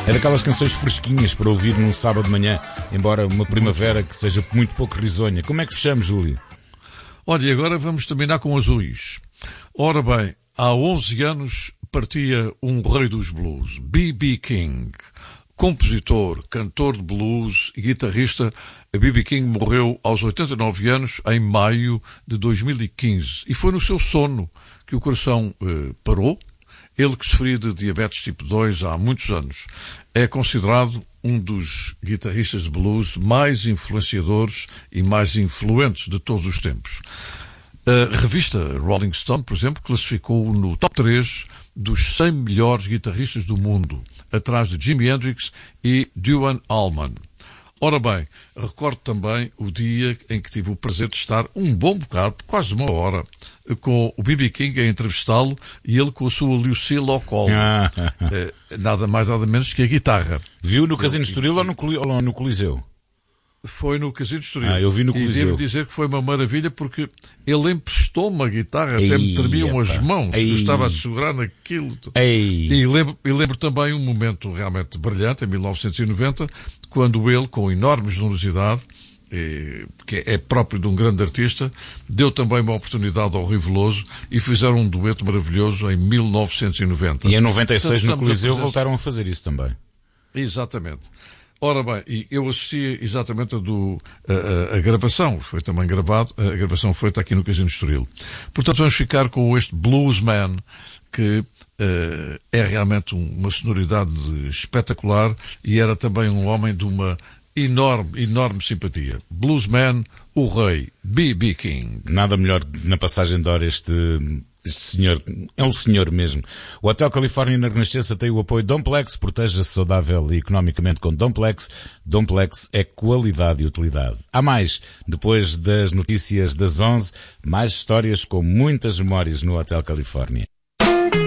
É daquelas canções fresquinhas para ouvir num sábado de manhã, embora uma primavera que seja muito pouco risonha. Como é que fechamos, Júlio? Olha, e agora vamos terminar com azuis. Ora bem, há 11 anos partia um rei dos blues, B.B. King. Compositor, cantor de blues e guitarrista, B.B. King morreu aos 89 anos em maio de 2015 e foi no seu sono que o coração parou. Ele que sofria de diabetes tipo 2 há muitos anos. É considerado um dos guitarristas de blues mais influenciadores e mais influentes de todos os tempos. A revista Rolling Stone, por exemplo, classificou-o no top 3 dos 100 melhores guitarristas do mundo, atrás de Jimi Hendrix e Duane Allman. Ora bem, recordo também o dia em que tive o prazer de estar um bom bocado, quase uma hora, com o B.B. King a entrevistá-lo e ele com a sua Lucille ao colo. Nada mais, nada menos que a guitarra. Viu no Casino de Estoril ou no Coliseu? Foi no Casino de Estoril. Eu vi no Coliseu. E devo dizer que foi uma maravilha porque ele emprestou-me a guitarra, até me tremiam as mãos. Eu estava a segurar naquilo. E lembro também um momento realmente brilhante, em 1990, quando ele, com enorme generosidade, que é próprio de um grande artista, deu também uma oportunidade ao Rui Veloso e fizeram um dueto maravilhoso em 1990. E em 96 no Coliseu voltaram a fazer isso também. Exatamente. Ora bem, e eu assisti exatamente a gravação, foi também gravado, a gravação feita aqui no Casino de Estoril. Portanto, vamos ficar com este Bluesman, que é realmente uma sonoridade espetacular e era também um homem de uma enorme simpatia. Bluesman, o rei, B.B. King. Nada melhor na passagem de hora este senhor, é um senhor mesmo. O Hotel Califórnia na Renascença tem o apoio Domplex, proteja-se saudável e economicamente com Domplex. Domplex é qualidade e utilidade. Há mais, depois das notícias das 11, mais histórias com muitas memórias no Hotel Califórnia.